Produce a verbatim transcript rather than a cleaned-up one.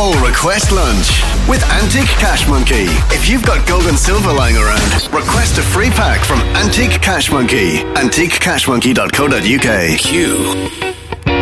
whole request lunch with Antique Cash Monkey. If you've got gold and silver lying around, request a free pack from Antique Cash Monkey. antique cash monkey dot co dot uk. Q